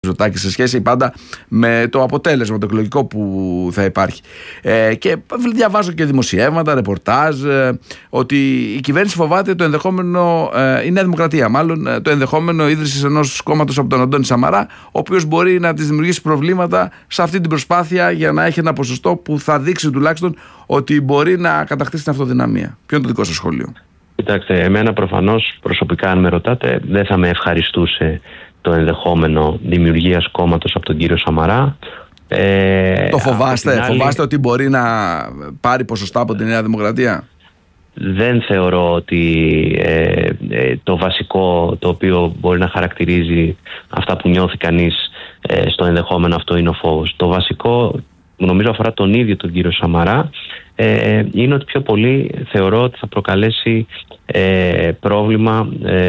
Μητσοτάκη σε σχέση πάντα με το αποτέλεσμα, το εκλογικό που θα υπάρχει. Και διαβάζω και δημοσιεύματα, ρεπορτάζ, ότι η κυβέρνηση φοβάται το ενδεχόμενο, η Νέα Δημοκρατία μάλλον, το ενδεχόμενο ίδρυσης ενός κόμματος από τον Αντώνη Σαμαρά, ο οποίος μπορεί να της δημιουργήσει προβλήματα σε αυτή την προσπάθεια για να έχει ένα ποσοστό που θα δείξει τουλάχιστον ότι μπορεί να κατακτήσει την αυτοδυναμία. Ποιο είναι το δικό σας σχόλιο? Κοιτάξτε, εμένα προφανώς προσωπικά, αν με ρωτάτε, δεν θα με ευχαριστούσε το ενδεχόμενο δημιουργίας κόμματος από τον κύριο Σαμαρά. Το φοβάστε? Φοβάστε ότι μπορεί να πάρει ποσοστά από τη Νέα Δημοκρατία? Δεν θεωρώ ότι το βασικό το οποίο μπορεί να χαρακτηρίζει αυτά που νιώθει κανείς στο ενδεχόμενο αυτό είναι ο φόβος. Το βασικό, νομίζω αφορά τον ίδιο τον κύριο Σαμαρά, είναι ότι πιο πολύ θεωρώ ότι θα προκαλέσει πρόβλημα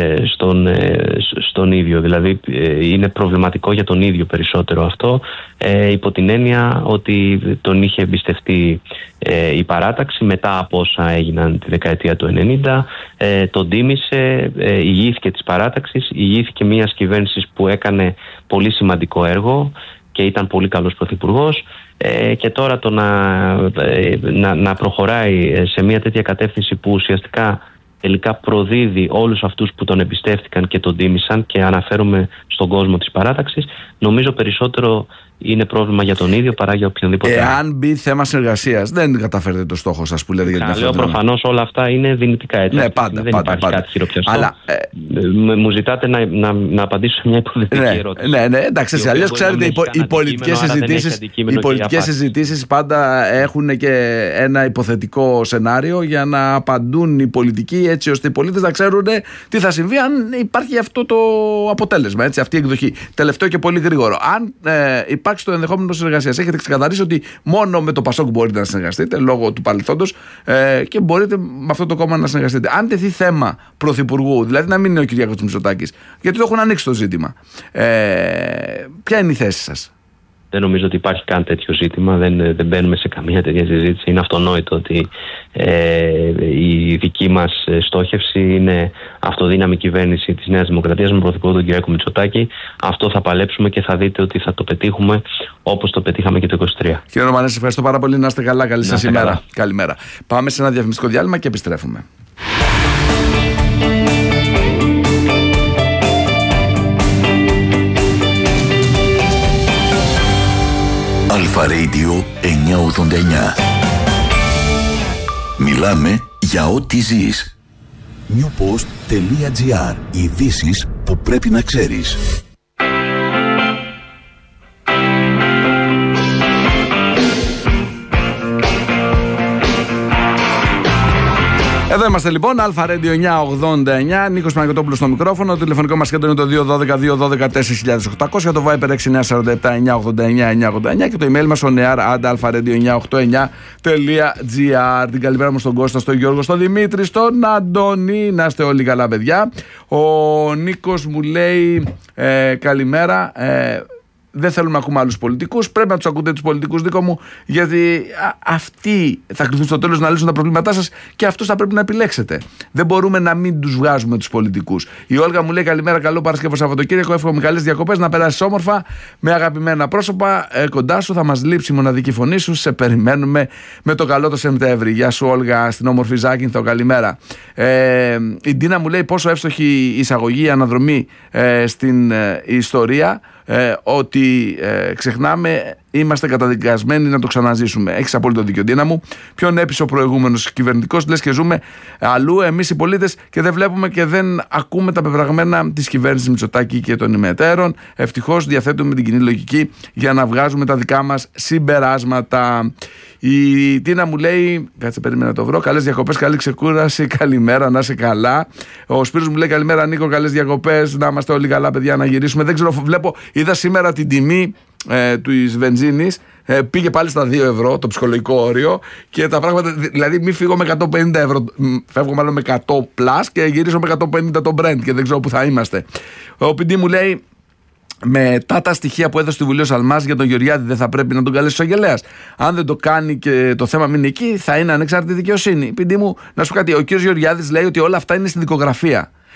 στον ίδιο. Δηλαδή είναι προβληματικό για τον ίδιο περισσότερο αυτό, υπό την έννοια ότι τον είχε εμπιστευτεί η παράταξη μετά από όσα έγιναν τη δεκαετία του 90, τον τίμησε, ηγήθηκε της παράταξης, ηγήθηκε μιας κυβέρνησης που έκανε πολύ σημαντικό έργο και ήταν πολύ καλός πρωθυπουργός, και τώρα το να προχωράει σε μια τέτοια κατεύθυνση που ουσιαστικά τελικά προδίδει όλους αυτούς που τον εμπιστεύτηκαν και τον τίμησαν, και αναφέρομαι στον κόσμο της παράταξης, νομίζω περισσότερο είναι πρόβλημα για τον ίδιο παρά για οποιονδήποτε. Εάν μπει θέμα συνεργασίας, δεν καταφέρετε το στόχο σας που λέτε για την αυτοδυναμία. Λέω προφανώς όλα αυτά είναι δυνητικά, έτσι. Ναι, πάντα, δεν υπάρχει κάτι χειροπιαστό. Αλλά, μου ζητάτε να απαντήσω σε μια υποθετική ερώτηση. Ναι, εντάξει. Αλλιώς ξέρετε, οι πολιτικές συζητήσεις πάντα έχουν και ένα υποθετικό σενάριο για να απαντούν οι πολιτικοί, έτσι ώστε οι πολίτες να ξέρουν τι θα συμβεί αν υπάρχει αυτό το αποτέλεσμα, έτσι, αυτή η εκδοχή. Τελευταίο και πολύ γρήγορο. Αν υπάρξει το ενδεχόμενο συνεργασίας, έχετε ξεκαθαρίσει ότι μόνο με το Πασόκ μπορείτε να συνεργαστείτε λόγω του παρελθόντος, και μπορείτε με αυτό το κόμμα να συνεργαστείτε. Αν τεθεί θέμα πρωθυπουργού, δηλαδή να μην είναι ο Κυριάκος Μητσοτάκης, γιατί το έχουν ανοίξει το ζήτημα, ποια είναι η θέση σας? Δεν νομίζω ότι υπάρχει καν τέτοιο ζήτημα, δεν μπαίνουμε σε καμία τέτοια συζήτηση. Είναι αυτονόητο ότι η δική μας στόχευση είναι αυτοδύναμη κυβέρνηση της Νέας Δημοκρατίας με πρωθυπουργό τον Κυριάκο Μητσοτάκη. Αυτό θα παλέψουμε και θα δείτε ότι θα το πετύχουμε όπως το πετύχαμε και το 2023. Κύριε Ρωμανέση, ευχαριστώ πάρα πολύ. Να είστε καλά. Καλή σας ημέρα. Καλημέρα. Πάμε σε ένα διαφημιστικό διάλειμμα και επιστρέφουμε. Αλφα Radio 989. Μιλάμε για ό,τι ζεις. Newpost.gr. Ειδήσεις που πρέπει να ξέρεις. Εδώ είμαστε λοιπόν, Αλφα Radio 989, Νίκος Παναγιωτόπουλος στο μικρόφωνο. Το τηλεφωνικό μας κέντρο είναι το 212-212-4800, το Viber 6947-989-989 και το email μας onear@alpha-radio989.gr. Την καλημέρα μου στον Κώστα, στον Γιώργο, στον Δημήτρη, στον Αντώνη. Να είστε όλοι καλά, παιδιά. Ο Νίκος μου λέει καλημέρα. Δεν θέλουμε να ακούμε άλλους πολιτικούς. Πρέπει να τους ακούτε τους πολιτικούς, Νίκο μου, γιατί αυτοί θα κληθούν στο τέλος να λύσουν τα προβλήματά σας και αυτούς θα πρέπει να επιλέξετε. Δεν μπορούμε να μην τους βγάζουμε τους πολιτικούς. Η Όλγα μου λέει καλημέρα, καλό Παρασκευό Σαββατοκύριακο. Εύχομαι καλές διακοπές, να περάσεις όμορφα με αγαπημένα πρόσωπα κοντά σου. Θα μας λείψει η μοναδική φωνή σου. Σε περιμένουμε με το καλό το Σεπτέμβρη. Γεια σου, Όλγα, στην όμορφη Ζάκυνθο, καλημέρα. Η Ντίνα μου λέει πόσο εύστοχη εισαγωγή, αναδρομή στην ιστορία. Ότι ξεχνάμε, είμαστε καταδικασμένοι να το ξαναζήσουμε. Έχεις απόλυτο δίκιο, Ντίνα μου. Ποιον έπεισε ο προηγούμενος κυβερνητικός? Λες και ζούμε αλλού εμείς οι πολίτες και δεν βλέπουμε και δεν ακούμε τα πεπραγμένα της κυβέρνησης Μητσοτάκη και των ημετέρων. Ευτυχώς διαθέτουμε την κοινή λογική για να βγάζουμε τα δικά μας συμπεράσματα. Η Τίνα μου λέει, κάτσε περίμενα να το βρω, καλές διακοπές, καλή ξεκούραση, καλημέρα, να είσαι καλά. Ο Σπύρος μου λέει καλημέρα Νίκο, καλές διακοπές, να είμαστε όλοι καλά παιδιά, να γυρίσουμε. Δεν ξέρω, είδα σήμερα την τιμή της βενζίνης, πήγε πάλι στα 2 ευρώ το ψυχολογικό όριο και τα πράγματα, δηλαδή μην φύγω με 150 ευρώ, φεύγω μάλλον με 100 plus και γυρίσω με 150 το Brent και δεν ξέρω που θα είμαστε. Ο Πιντή μου λέει, μετά τα στοιχεία που έδωσε στο Βουλίο Σαλμάς για τον Γεωργιάδη, δεν θα πρέπει να τον καλέσει ο εισαγγελέας? Αν δεν το κάνει και το θέμα μείνει εκεί, θα είναι ανεξάρτητη δικαιοσύνη. Πιντή μου, να σου πω κάτι, ο κ. Γεωργιάδης λέει ότι όλα αυτά είναι στην δικογραφία.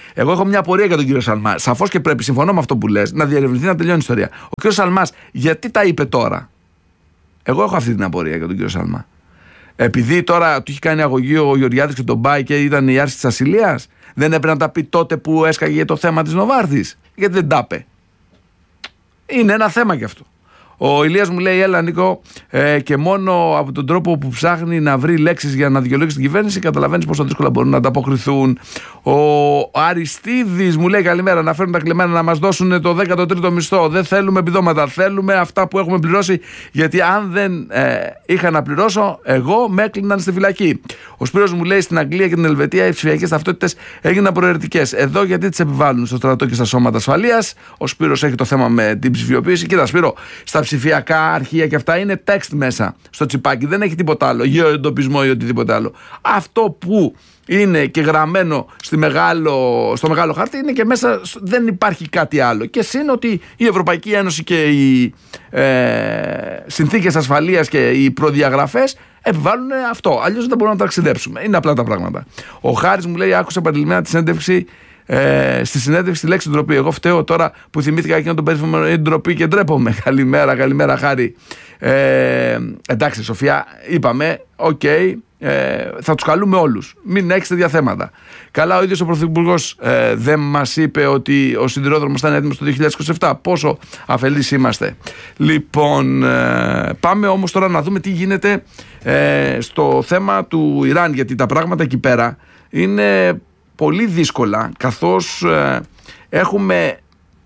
Εγώ έχω μια απορία για τον κύριο Σαλμά. Σαφώς και πρέπει, συμφωνώ με αυτό που λες, να διερευνηθεί, να τελειώνει η ιστορία. Ο κύριος Σαλμάς, γιατί τα είπε τώρα? Εγώ έχω αυτή την απορία για τον κύριο Σαλμά. Επειδή τώρα του είχε κάνει αγωγή ο Γεωργιάδης και τον πάει και ήταν η άρση της ασυλίας, δεν έπρεπε να τα πει τότε που έσκαγε το θέμα της Νοβάρδης? Γιατί δεν τα είπε? Είναι ένα θέμα κι αυτό. Ο Ηλίας μου λέει: έλα Νίκο, και μόνο από τον τρόπο που ψάχνει να βρει λέξεις για να δικαιολογήσει την κυβέρνηση, καταλαβαίνεις πόσο δύσκολα μπορούν να ανταποκριθούν. Ο Αριστίδης μου λέει: καλημέρα, να φέρουν τα κλεμμένα να μας δώσουν το 13ο μισθό. Δεν θέλουμε επιδόματα, θέλουμε αυτά που έχουμε πληρώσει. Γιατί αν δεν είχα να πληρώσω, εγώ με έκλειναν στη φυλακή. Ο Σπύρος μου λέει: στην Αγγλία και την Ελβετία οι ψηφιακές ταυτότητες έγιναν προαιρετικές. Εδώ γιατί τις επιβάλλουν στο στρατό και στα σώματα ασφαλείας? Ο Σπύρος έχει το θέμα με την ψηφιοποίηση. Κοίτα, Σπύρο, στα ψηφιακά αρχεία και αυτά είναι text μέσα στο τσιπάκι, δεν έχει τίποτα άλλο, γεωεντοπισμό ή οτιδήποτε άλλο. Αυτό που είναι και γραμμένο στο μεγάλο χάρτη είναι και μέσα, δεν υπάρχει κάτι άλλο. Και συν ότι η Ευρωπαϊκή Ένωση και οι συνθήκες ασφαλείας και οι προδιαγραφές επιβάλλουν αυτό. Αλλιώς δεν μπορούμε να ταξιδέψουμε. Είναι απλά τα πράγματα. Ο Χάρης μου λέει: άκουσα επανειλημμένα τη συνέντευξη. Στη συνέντευξη τη λέξη ντροπή. Εγώ φταίω τώρα που θυμήθηκα εκείνο τον περίφημο ντροπή και ντρέπομαι. Καλημέρα, Χάρη. Εντάξει, Σοφία, είπαμε, οκ, θα τους καλούμε όλους. Μην έχεις τέτοια θέματα. Καλά, ο ίδιος ο Πρωθυπουργός δεν μας είπε ότι ο σιδηρόδρομος θα είναι έτοιμος το 2027. Πόσο αφελείς είμαστε. Λοιπόν, πάμε όμως τώρα να δούμε τι γίνεται στο θέμα του Ιράν, γιατί τα πράγματα εκεί πέρα είναι πολύ δύσκολα, καθώς έχουμε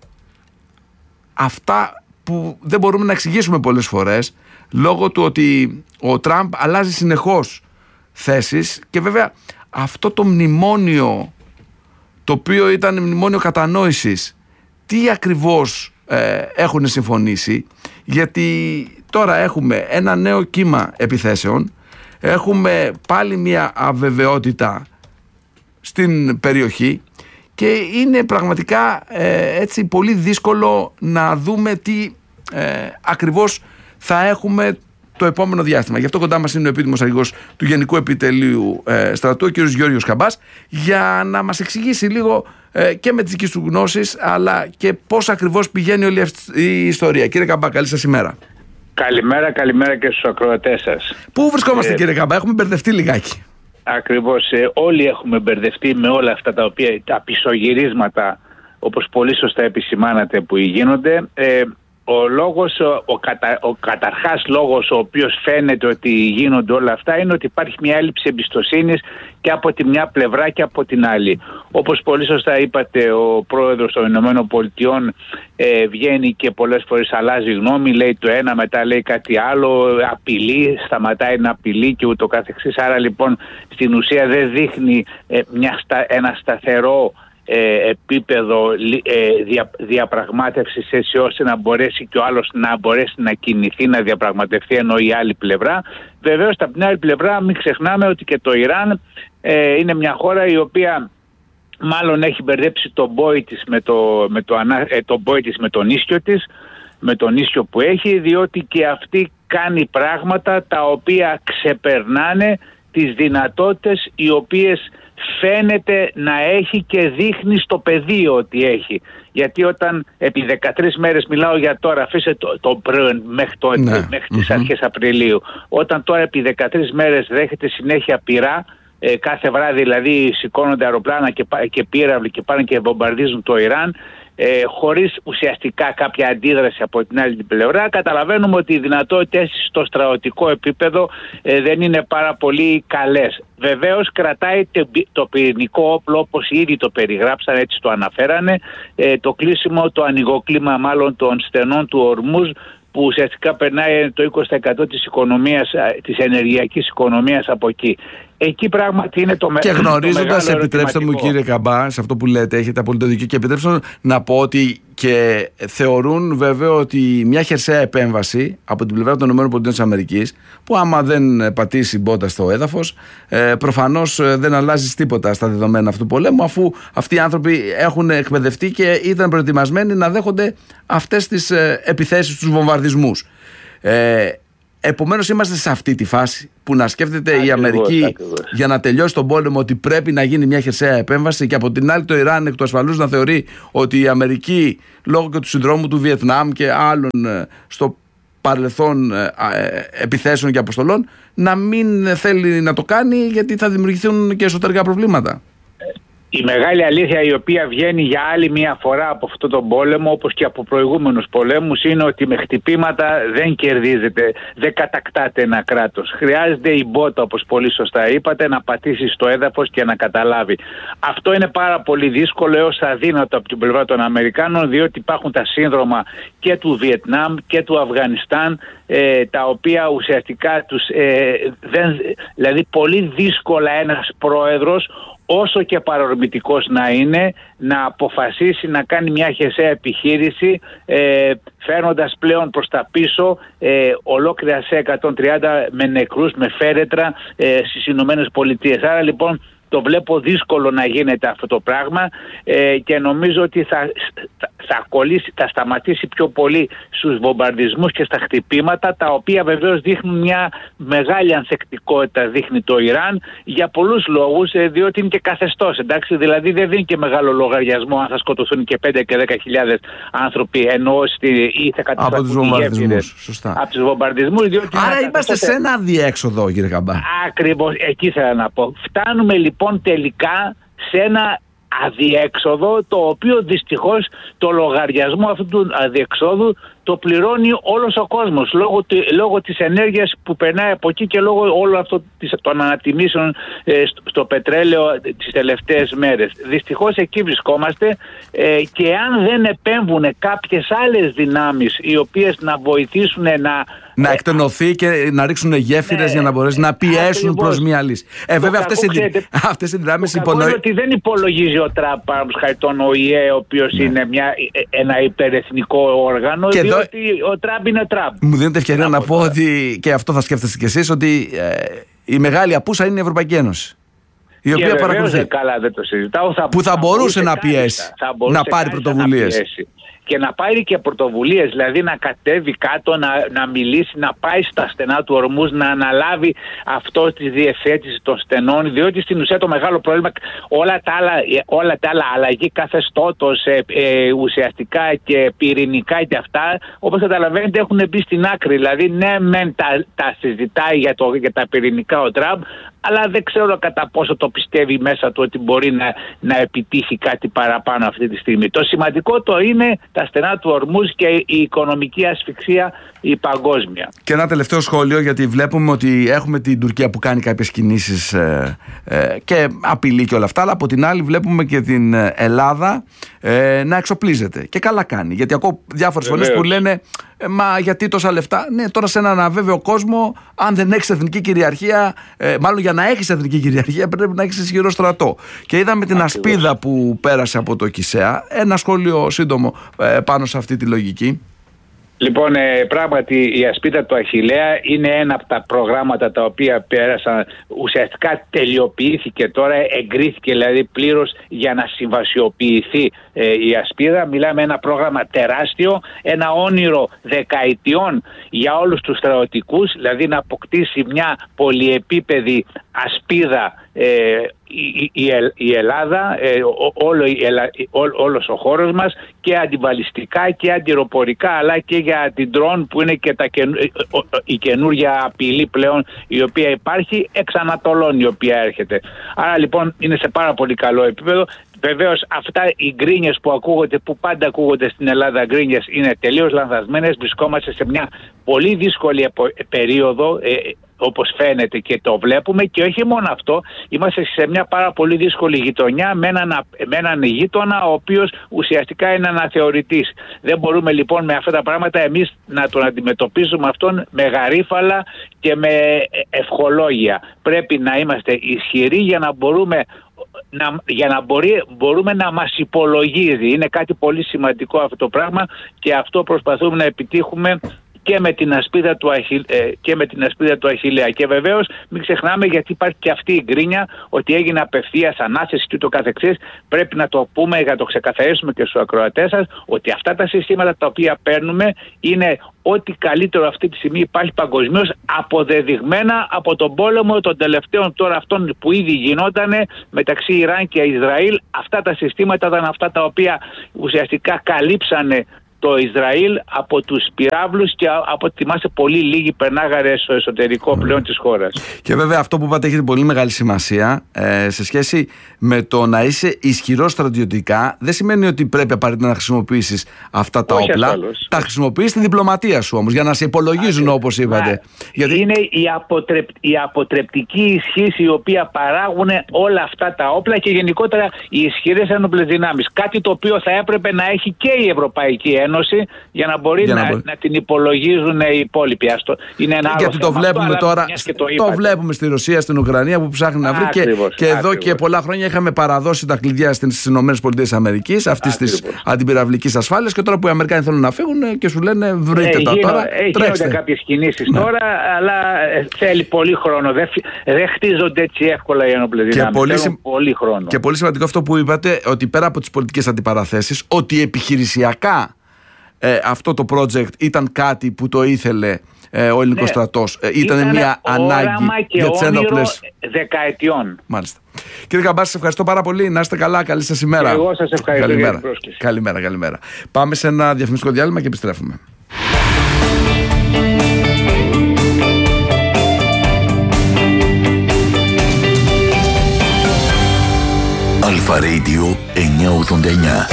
αυτά που δεν μπορούμε να εξηγήσουμε πολλές φορές, λόγω του ότι ο Τραμπ αλλάζει συνεχώς θέσεις και βέβαια αυτό το μνημόνιο, το οποίο ήταν μνημόνιο κατανόησης, τι ακριβώς έχουν συμφωνήσει, γιατί τώρα έχουμε ένα νέο κύμα επιθέσεων, έχουμε πάλι μια αβεβαιότητα στην περιοχή και είναι πραγματικά έτσι πολύ δύσκολο να δούμε τι ακριβώς θα έχουμε το επόμενο διάστημα. Γι' αυτό κοντά μας είναι ο επίτιμος αρχηγός του Γενικού Επιτελείου Στρατού, ο κ. Γιώργος Καμπάς, για να μας εξηγήσει λίγο και με τις δικές του γνώσεις, αλλά και πώς ακριβώς πηγαίνει όλη αυτή η ιστορία. Κύριε Καμπά, καλή σας ημέρα. Καλημέρα και στους ακροατές σας. Πού βρισκόμαστε κύριε Καμπά? Έχουμε μπερδευτεί λιγάκι. Ακριβώς, όλοι έχουμε μπερδευτεί με όλα αυτά τα πισωγυρίσματα, όπως πολύ σωστά επισημάνατε, που γίνονται. Ο καταρχάς λόγος ο οποίος φαίνεται ότι γίνονται όλα αυτά είναι ότι υπάρχει μια έλλειψη εμπιστοσύνης και από τη μια πλευρά και από την άλλη. Όπως πολύ σωστά είπατε, ο πρόεδρος των Ηνωμένων Πολιτειών βγαίνει και πολλές φορές αλλάζει γνώμη, λέει το ένα, μετά λέει κάτι άλλο, απειλεί, σταματάει να απειλεί και ούτω καθεξής. Άρα λοιπόν στην ουσία δεν δείχνει ένα σταθερό επίπεδο διαπραγμάτευσης, έτσι ώστε να μπορέσει και ο άλλος να μπορέσει να κινηθεί, να διαπραγματευτεί, ενώ η άλλη πλευρά. Βεβαίως από την άλλη πλευρά μην ξεχνάμε ότι και το Ιράν είναι μια χώρα η οποία μάλλον έχει μπερδέψει τον μπόι της με τον ίσιο της, με τον ίσιο που έχει, διότι και αυτή κάνει πράγματα τα οποία ξεπερνάνε τις δυνατότητες οι οποίες φαίνεται να έχει και δείχνει στο πεδίο ότι έχει. Γιατί όταν επί 13 μέρες, μιλάω για τώρα, αφήστε το πριν μέχρι τις αρχές Απριλίου, όταν τώρα επί 13 μέρες δέχεται συνέχεια πυρά, κάθε βράδυ δηλαδή σηκώνονται αεροπλάνα και πύραυλοι και πάνε και βομβαρδίζουν το Ιράν, χωρίς ουσιαστικά κάποια αντίδραση από την άλλη πλευρά, καταλαβαίνουμε ότι οι δυνατότητες στο στρατιωτικό επίπεδο δεν είναι πάρα πολύ καλές. Βεβαίως κρατάει το πυρηνικό όπλο, όπως ήδη το περιγράψαν, έτσι το αναφέρανε, το κλείσιμο, το ανοιγοκλίμα μάλλον των στενών του Ορμούζ, που ουσιαστικά περνάει το 20% της οικονομίας, της ενεργειακής οικονομίας από εκεί. Εκεί πράγματι είναι το μεγάλο. Και γνωρίζοντας, επιτρέψτε μου κύριε Καμπά, σε αυτό που λέτε, έχετε απολύτω δίκιο, και επιτρέψτε μου να πω ότι και θεωρούν βέβαια ότι μια χερσαία επέμβαση από την πλευρά των ΗΠΑ, που άμα δεν πατήσει μπότα στο έδαφος, προφανώς δεν αλλάζει τίποτα στα δεδομένα αυτού του πολέμου, αφού αυτοί οι άνθρωποι έχουν εκπαιδευτεί και ήταν προετοιμασμένοι να δέχονται αυτές τις επιθέσεις, τους βομβαρδισμούς. Επομένως είμαστε σε αυτή τη φάση που να σκέφτεται Ακριβώς, η Αμερική ακριβώς. για να τελειώσει τον πόλεμο ότι πρέπει να γίνει μια χερσαία επέμβαση, και από την άλλη το Ιράν εκ του ασφαλούς να θεωρεί ότι η Αμερική, λόγω και του συνδρόμου του Βιετνάμ και άλλων στο παρελθόν επιθέσεων και αποστολών, να μην θέλει να το κάνει, γιατί θα δημιουργηθούν και εσωτερικά προβλήματα. Η μεγάλη αλήθεια η οποία βγαίνει για άλλη μια φορά από αυτόν τον πόλεμο, όπως και από προηγούμενους πολέμους, είναι ότι με χτυπήματα δεν κερδίζεται, δεν κατακτάται ένα κράτος. Χρειάζεται η μπότα, όπως πολύ σωστά είπατε, να πατήσει στο έδαφος και να καταλάβει. Αυτό είναι πάρα πολύ δύσκολο, έως αδύνατο από την πλευρά των Αμερικάνων, διότι υπάρχουν τα σύνδρομα και του Βιετνάμ και του Αφγανιστάν, τα οποία ουσιαστικά δηλαδή πολύ δύσκολα ένας πρόεδρος, όσο και παρορμητικός να είναι, να αποφασίσει να κάνει μια χερσαία επιχείρηση, φέρνοντας πλέον προς τα πίσω ολόκληρα σε 130 με νεκρούς, με φέρετρα στις Ηνωμένες Πολιτείες. Άρα λοιπόν το βλέπω δύσκολο να γίνεται αυτό το πράγμα, και νομίζω ότι θα σταματήσει πιο πολύ στους βομβαρδισμούς και στα χτυπήματα, τα οποία βεβαίως δείχνουν μια μεγάλη ανθεκτικότητα, δείχνει το Ιράν, για πολλούς λόγους, διότι είναι και καθεστώς, εντάξει, δηλαδή δεν δίνει και μεγάλο λογαριασμό αν θα σκοτωθούν και 5 και 10.000 άνθρωποι, ενώ ή θα καταστραφούν από τους βομβαρδισμούς. Σωστά. Από τους βομβαρδισμούς. Άρα είμαστε σε ένα αδιέξοδο, κύριε Καμπά. Ακριβώς, εκεί ήθελα να πω. Φτάνουμε λοιπόν τελικά σε ένα αδιέξοδο, το οποίο δυστυχώς το λογαριασμό αυτού του αδιεξόδου το πληρώνει όλος ο κόσμος, λόγω της ενέργειας που περνάει από εκεί και λόγω όλων αυτών των ανατιμήσεων στο πετρέλαιο τις τελευταίες μέρες. Δυστυχώς εκεί βρισκόμαστε, και αν δεν επέμβουν κάποιες άλλες δυνάμεις οι οποίες να βοηθήσουν να εκτενωθεί και να ρίξουν γέφυρες για να μπορέσουν να πιέσουν προς μια λύση. Βέβαια αυτές οι δυνάμεις υπονοούν ότι δεν υπολογίζει ο Τραμπ, παραδείγματος τον ΟΗΕ, ο οποίος είναι ένα υπερεθνικό όργανο, διότι ο Τραμπ είναι Τραμπ. Μου δίνετε ευκαιρία να πω ότι, και αυτό θα σκέφτεστε κι εσείς, ότι η μεγάλη απούσα είναι η Ευρωπαϊκή Ένωση, η οποία παρακολουθεί. Καλά, δεν το συζητάω. Που θα μπορούσε να πιέσει, να πάρει πρωτοβουλίες. Και να πάρει και πρωτοβουλίες, δηλαδή να κατέβει κάτω, να μιλήσει, να πάει στα στενά του Ορμούζ, να αναλάβει αυτό τη διευθέτηση των στενών, διότι στην ουσία το μεγάλο πρόβλημα, όλα τα άλλα αλλαγή καθεστώτος, ουσιαστικά και πυρηνικά και αυτά, όπως καταλαβαίνετε έχουν μπει στην άκρη. Δηλαδή ναι, μεν τα συζητάει για τα πυρηνικά ο Τραμπ, αλλά δεν ξέρω κατά πόσο το πιστεύει μέσα του ότι μπορεί να επιτύχει κάτι παραπάνω αυτή τη στιγμή. Το σημαντικό το είναι τα στενά του Ορμούζ και η οικονομική ασφυξία η παγκόσμια. Και ένα τελευταίο σχόλιο, γιατί βλέπουμε ότι έχουμε την Τουρκία που κάνει κάποιες κινήσεις και απειλεί και όλα αυτά, αλλά από την άλλη βλέπουμε και την Ελλάδα να εξοπλίζεται. Και καλά κάνει, γιατί ακούω διάφορες φωνές που λένε μα γιατί τόσα λεφτά. Ναι, τώρα σε έναν αβέβαιο κόσμο, αν δεν έχεις εθνική κυριαρχία, μάλλον για να έχεις εθνική κυριαρχία πρέπει να έχεις ισχυρό στρατό. Και είδαμε την ασπίδα που πέρασε από το ΚΙΣΕΑ. Ένα σχόλιο σύντομο πάνω σε αυτή τη λογική. Λοιπόν, πράγματι η ασπίδα του Αχιλλέα είναι ένα από τα προγράμματα τα οποία πέρασαν, ουσιαστικά τελειοποιήθηκε τώρα, εγκρίθηκε δηλαδή πλήρως για να συμβασιοποιηθεί η ασπίδα. Μιλάμε ένα πρόγραμμα τεράστιο, ένα όνειρο δεκαετιών για όλους τους στρατιωτικούς, δηλαδή να αποκτήσει μια πολυεπίπεδη ασπίδα η Ελλάδα, όλος ο χώρος μας, και αντιβαλιστικά και αντιροπορικά, αλλά και για την ντρόν που είναι και η καινούργια απειλή πλέον η οποία υπάρχει εξ Ανατολών, η οποία έρχεται. Άρα λοιπόν είναι σε πάρα πολύ καλό επίπεδο. Βεβαίως αυτά οι γκρίνιες που ακούγονται, που πάντα ακούγονται στην Ελλάδα γκρίνιες, είναι τελείως λανθασμένες. Βρισκόμαστε σε μια πολύ δύσκολη περίοδο, όπως φαίνεται και το βλέπουμε, και όχι μόνο αυτό, είμαστε σε μια πάρα πολύ δύσκολη γειτονιά με έναν γείτονα ο οποίος ουσιαστικά είναι αναθεωρητής. Δεν μπορούμε λοιπόν με αυτά τα πράγματα εμείς να τον αντιμετωπίσουμε αυτόν με γαρίφαλα και με ευχολόγια. Πρέπει να είμαστε ισχυροί για να μπορούμε να μας υπολογίζει. Είναι κάτι πολύ σημαντικό αυτό το πράγμα, και αυτό προσπαθούμε να επιτύχουμε και με την ασπίδα του Αχιλλέα. Και βεβαίως μην ξεχνάμε, γιατί υπάρχει και αυτή η γκρίνια ότι έγινε απευθείας ανάθεση και ούτω καθεξής. Πρέπει να το πούμε, για να το ξεκαθαρίσουμε και στους ακροατές σας, ότι αυτά τα συστήματα τα οποία παίρνουμε είναι ό,τι καλύτερο αυτή τη στιγμή υπάρχει παγκοσμίως, αποδεδειγμένα από τον πόλεμο των τελευταίων τώρα αυτών που ήδη γινότανε μεταξύ Ιράν και Ισραήλ. Αυτά τα συστήματα ήταν αυτά τα οποία ουσιαστικά καλύψανε το Ισραήλ από τους πυράβλους και από ό,τι θυμάσαι πολύ λίγοι περνάγαρε στο εσωτερικό πλέον της χώρας. Και βέβαια αυτό που είπατε έχει πολύ μεγάλη σημασία σε σχέση με το να είσαι ισχυρός στρατιωτικά. Δεν σημαίνει ότι πρέπει απαραίτητα να χρησιμοποιήσεις αυτά τα όπλα. Ασφαλώς. Τα χρησιμοποιείς στη διπλωματία σου όμως, για να σε υπολογίζουν, όπως είπατε. Γιατί είναι η αποτρεπτική ισχύς η οποία παράγουν όλα αυτά τα όπλα και γενικότερα οι ισχυρές ένοπλες δυνάμεις. Κάτι το οποίο θα έπρεπε να έχει και η Ευρωπαϊκή Ένωση για να μπορεί να την υπολογίζουν οι υπόλοιποι. Είναι ένα άλλο γιατί θέμα. Το βλέπουμε αυτό, τώρα. Το βλέπουμε στη Ρωσία, στην Ουκρανία που ψάχνει να βρει. Και εδώ και πολλά χρόνια είχαμε παραδώσει τα κλειδιά στις ΗΠΑ αυτή τη αντιπυραυλική ασφάλεια. Και τώρα που οι Αμερικάνοι θέλουν να φύγουν και σου λένε βρείτε τα τώρα. Γίνονται κάποιες κινήσεις τώρα, αλλά θέλει πολύ χρόνο. Δεν χτίζονται έτσι εύκολα οι ένοπλες δυνάμεις. Πολύ χρόνο. Και πολύ σημαντικό αυτό που είπατε, ότι πέρα από τις πολιτικές αντιπαραθέσεις, ότι επιχειρησιακά αυτό το project ήταν κάτι που το ήθελε ο ελληνικός στρατός. Ήταν μια ανάγκη για τις ένοπλες δεκαετιών. Μάλιστα. Κύριε Καμπάση, σας ευχαριστώ πάρα πολύ. Να είστε καλά. Καλή σας ημέρα. Και εγώ σας ευχαριστώ για την πρόσκληση. Καλημέρα. Πάμε σε ένα διαφημιστικό διάλειμμα και επιστρέφουμε. Αλφα Radio 989.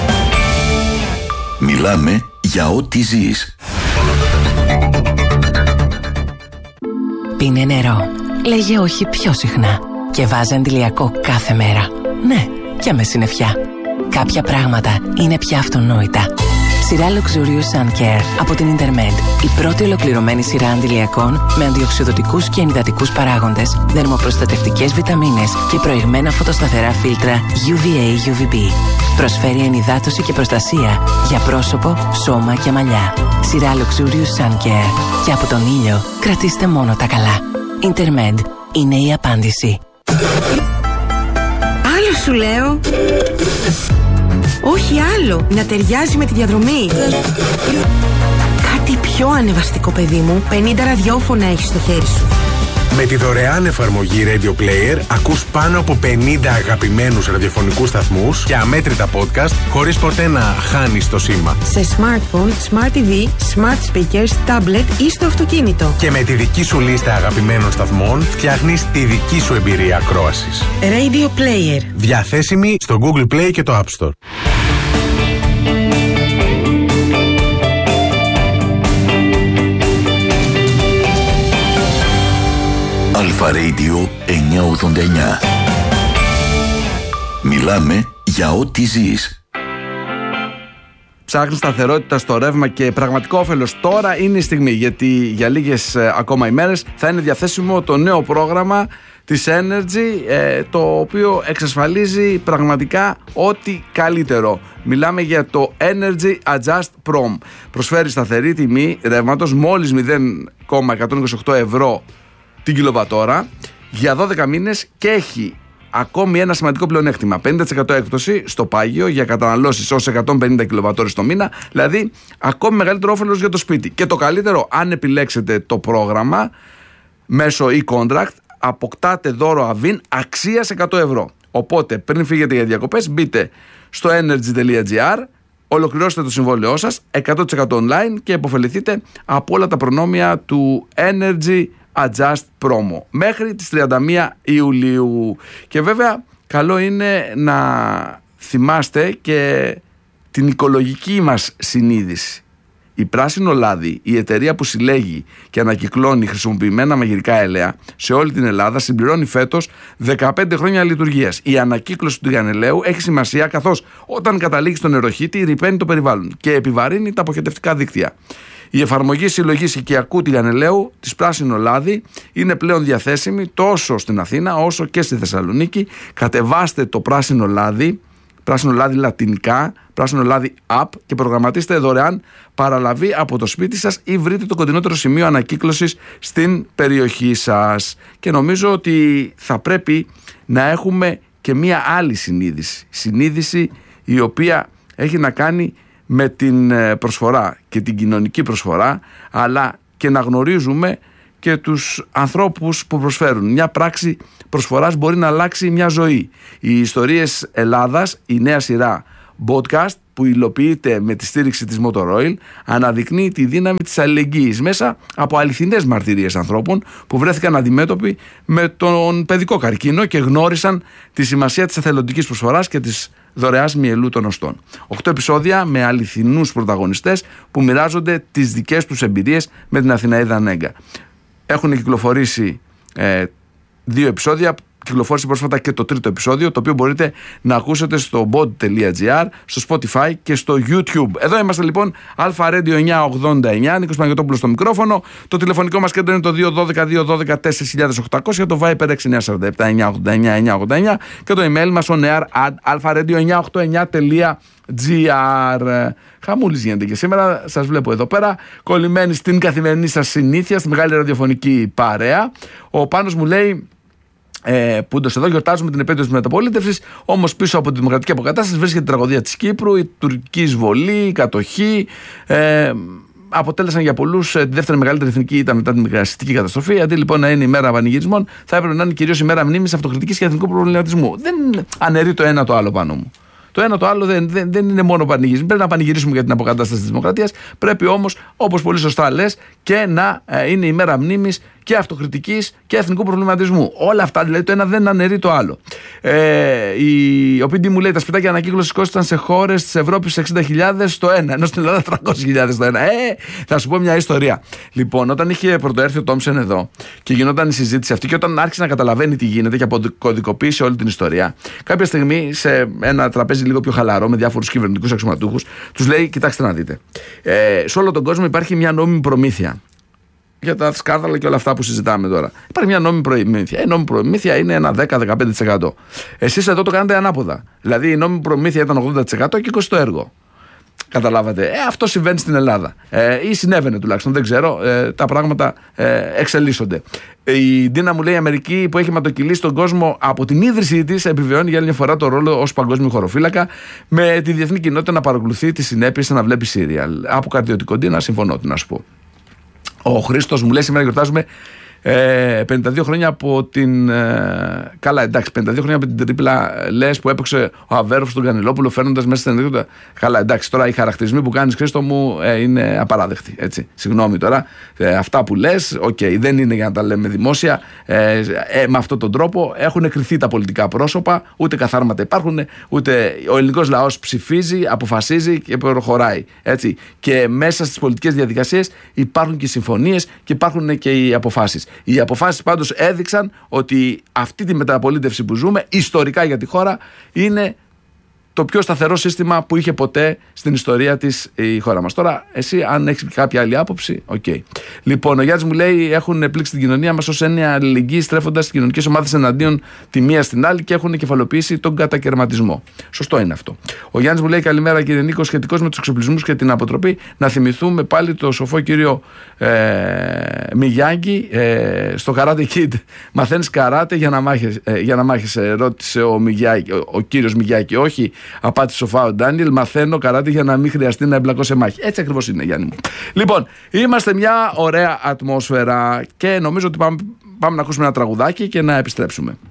Μιλάμε για ό,τι ζεις. Πίνε νερό. Λέγε όχι πιο συχνά. Και βάζε αντιλιακό κάθε μέρα. Ναι, και με συννεφιά. Κάποια πράγματα είναι πια αυτονόητα. Σειρά Luxurious Sun Care από την Intermed. Η πρώτη ολοκληρωμένη σειρά αντιλιακών με αντιοξυδοτικούς και ενυδατικούς παράγοντες, δερμοπροστατευτικές βιταμίνες και προηγμένα φωτοσταθερά φίλτρα UVA-UVB. Προσφέρει ενυδάτωση και προστασία για πρόσωπο, σώμα και μαλλιά. Σειρά Luxurious Sun Care. Και από τον ήλιο κρατήστε μόνο τα καλά. Intermed είναι η απάντηση. Άλλο σου λέω. Όχι άλλο, να ταιριάζει με τη διαδρομή. Κάτι πιο ανεβαστικό, παιδί μου. 50 ραδιόφωνα έχεις στο χέρι σου. Με τη δωρεάν εφαρμογή Radio Player ακούς πάνω από 50 αγαπημένους ραδιοφωνικούς σταθμούς και αμέτρητα podcast χωρίς ποτέ να χάνεις το σήμα. Σε smartphone, smart TV, smart speakers, tablet ή στο αυτοκίνητο. Και με τη δική σου λίστα αγαπημένων σταθμών φτιάχνεις τη δική σου εμπειρία ακρόασης. Radio Player. Διαθέσιμη στο Google Play και το App Store. Αλφα Radio 989. Μιλάμε για ό,τι ζεις. Ψάχνει σταθερότητα στο ρεύμα και πραγματικό όφελος. Τώρα είναι η στιγμή, γιατί για λίγες ακόμα ημέρες θα είναι διαθέσιμο το νέο πρόγραμμα της Energy, το οποίο εξασφαλίζει πραγματικά ό,τι καλύτερο. Μιλάμε για το Energy Adjust Prom. Προσφέρει σταθερή τιμή ρεύματος μόλις 0,128 ευρώ την κιλοβατόρα για 12 μήνες και έχει ακόμη ένα σημαντικό πλεονέκτημα: 50% έκπτωση στο πάγιο για καταναλώσεις ως 150 κιλοβατόρες το μήνα, δηλαδή ακόμη μεγαλύτερο όφελος για το σπίτι. Και το καλύτερο, αν επιλέξετε το πρόγραμμα μέσω e-contract, αποκτάτε δώρο αβίν αξίας 100 ευρώ. Οπότε πριν φύγετε για διακοπές, μπείτε στο energy.gr, ολοκληρώστε το συμβόλαιό σας 100% online και επωφεληθείτε από όλα τα προνόμια του Energy Adjust Promo μέχρι τις 31 Ιουλίου. Και βέβαια καλό είναι να θυμάστε και την οικολογική μας συνείδηση. Η Πράσινο Λάδι, η εταιρεία που συλλέγει και ανακυκλώνει χρησιμοποιημένα μαγειρικά έλαια σε όλη την Ελλάδα, συμπληρώνει φέτος 15 χρόνια λειτουργίας. Η ανακύκλωση του τηγανελαίου έχει σημασία, καθώς όταν καταλήγει στον νεροχύτη ρυπαίνει το περιβάλλον και επιβαρύνει τα αποχετευτικά δίκτυα. Η εφαρμογή συλλογής οικιακού τηγανελαίου της Πράσινο Λάδι είναι πλέον διαθέσιμη τόσο στην Αθήνα όσο και στη Θεσσαλονίκη. Κατεβάστε το Πράσινο Λάδι πράσινο λάδι λατινικά, πράσινο λάδι app και προγραμματίστε δωρεάν παραλαβή από το σπίτι σας ή βρείτε το κοντινότερο σημείο ανακύκλωσης στην περιοχή σας. Και νομίζω ότι θα πρέπει να έχουμε και μία άλλη συνείδηση η οποία έχει να κάνει με την προσφορά και την κοινωνική προσφορά, αλλά και να γνωρίζουμε και τους ανθρώπους που προσφέρουν. Μια πράξη προσφοράς μπορεί να αλλάξει μια ζωή. Οι ιστορίες Ελλάδας, η νέα σειρά podcast που υλοποιείται με τη στήριξη της Motor Oil, αναδεικνύει τη δύναμη της αλληλεγγύης μέσα από αληθινές μαρτυρίες ανθρώπων που βρέθηκαν αντιμέτωποι με τον παιδικό καρκίνο και γνώρισαν τη σημασία της εθελοντικής προσφοράς και της δωρεάς μυελού των οστών. 8 επεισόδια με αληθινούς πρωταγωνιστές που μοιράζονται τις δικές τους εμπειρίες με την Αθηναίδα Νέγκα. Έχουν κυκλοφορήσει 2 επεισόδια. Κυκλοφόρησε πρόσφατα και το 3ο επεισόδιο, το οποίο μπορείτε να ακούσετε στο bod.gr, στο Spotify και στο YouTube. Εδώ είμαστε λοιπόν, Αλφα Radio 989, Νίκος Παναγιωτόπουλος στο μικρόφωνο. Το τηλεφωνικό μας κέντρο είναι το 212-212-4800, το Viper 6947-989-989 και το email μας onear@alfaradio989.gr. Χαμούλης γίνεται και σήμερα, σας βλέπω εδώ πέρα, κολλημένοι στην καθημερινή σας συνήθεια, στη μεγάλη ραδιοφωνική παρέα. Ο Πάνος μου λέει, που εδώ γιορτάζουμε την επέτειο της μεταπολίτευσης, όμως πίσω από τη δημοκρατική αποκατάσταση βρίσκεται η τραγωδία της Κύπρου, η τουρκική εισβολή, η κατοχή. Αποτέλεσαν για πολλούς τη δεύτερη μεγαλύτερη εθνική ήττα μετά την μικρασιαστική καταστροφή. Αντί λοιπόν να είναι ημέρα πανηγυρισμών, θα έπρεπε να είναι κυρίως ημέρα μνήμης, αυτοκριτικής και εθνικού προβληματισμού. Δεν αναιρεί το ένα το άλλο πάνω μου. Το ένα το άλλο δεν είναι μόνο πανηγύρισμα. Πρέπει να πανηγυρίσουμε για την αποκατάσταση της δημοκρατίας. Πρέπει όμως, όπως πολύ σωστά λες, και να είναι ημέρα μνήμης και αυτοκριτικής και εθνικού προβληματισμού. Όλα αυτά δηλαδή το ένα δεν αναιρεί το άλλο. Ο PD μου λέει τα σπιτάκια ανακύκλωσης κόστησαν σε χώρες της Ευρώπης 60.000 το ένα, ενώ στην Ελλάδα 300.000 το ένα. Θα σου πω μια ιστορία. Λοιπόν, όταν είχε πρωτοέρθει ο Τόμψεν εδώ και γινόταν η συζήτηση αυτή και όταν άρχισε να καταλαβαίνει τι γίνεται και αποκωδικοποίησε όλη την ιστορία, κάποια στιγμή σε ένα τραπέζι λίγο πιο χαλαρό με διάφορους κυβερνητικούς αξιωματούχους, τους λέει: κοιτάξτε να δείτε. Σε όλο τον κόσμο υπάρχει μια νόμιμη προμήθεια. Για τα σκάνδαλα και όλα αυτά που συζητάμε τώρα. Υπάρχει μια νόμιμη προμήθεια. Η νόμιμη προμήθεια είναι ένα 10-15%. Εσείς εδώ το κάνετε ανάποδα. Δηλαδή η νόμιμη προμήθεια ήταν 80% και 20% το έργο. Καταλάβατε. Αυτό συμβαίνει στην Ελλάδα. Ή συνέβαινε τουλάχιστον. Δεν ξέρω. Τα πράγματα εξελίσσονται. Η Ντίνα μου λέει: η Αμερική που έχει ματοκυλήσει τον κόσμο από την ίδρυσή της επιβεβαιώνει για άλλη μια φορά το ρόλο ως παγκόσμιο χωροφύλακα, με τη διεθνή κοινότητα να παρακολουθεί τις συνέπειες να βλέπει σύριαλ. Από καρδιωτικό Ντίνα, συμφωνώ, τι να σου πω. Ο Χρήστος μου λέει: σήμερα γιορτάζουμε 52 χρόνια από την. Καλά, εντάξει, 52 χρόνια από την τρίπλα λες που έπαιξε ο Αβέροφ στον Κανελόπουλο, φέρνοντας μέσα στην ενδείχτα. Καλά, εντάξει, τώρα οι χαρακτηρισμοί που κάνεις, Χρήστο μου, είναι απαράδεκτοι. Έτσι. Συγγνώμη τώρα. Αυτά που λες, δεν είναι για να τα λέμε δημόσια. Με αυτόν τον τρόπο έχουν κριθεί τα πολιτικά πρόσωπα, ούτε καθάρματα υπάρχουν, ούτε ο ελληνικός λαός ψηφίζει, αποφασίζει και προχωράει. Έτσι. Και μέσα στις πολιτικές διαδικασίες υπάρχουν και οι συμφωνίες και υπάρχουν και οι αποφάσεις. Οι αποφάσεις πάντως έδειξαν ότι αυτή τη μεταπολίτευση που ζούμε ιστορικά για τη χώρα είναι το πιο σταθερό σύστημα που είχε ποτέ στην ιστορία της η χώρα μας. Τώρα, εσύ, αν έχεις κάποια άλλη άποψη, οκ. Λοιπόν, ο Γιάννης μου λέει: έχουν πλήξει την κοινωνία μας ως έννοια αλληλεγγύη, στρέφοντας τις κοινωνικές ομάδες εναντίον τη μία στην άλλη και έχουν κεφαλοποιήσει τον κατακαιρματισμό. Σωστό είναι αυτό. Ο Γιάννης μου λέει: καλημέρα κύριε Νίκο, σχετικώς με τους εξοπλισμούς και την αποτροπή, να θυμηθούμε πάλι το σοφό κύριο Μιγιάγκη στο Karate Kid. Μαθαίνεις καράτε για να μάχεις, ρώτησε ο κύριος Μιγιάκη. Όχι, απάντησε σοφά ο Ντάνιελ, μαθαίνω καράτε για να μην χρειαστεί να εμπλακώ σε μάχη. Έτσι ακριβώς είναι, Γιάννη μου. Λοιπόν, είμαστε μια ωραία ατμόσφαιρα και νομίζω ότι πάμε να ακούσουμε ένα τραγουδάκι και να επιστρέψουμε.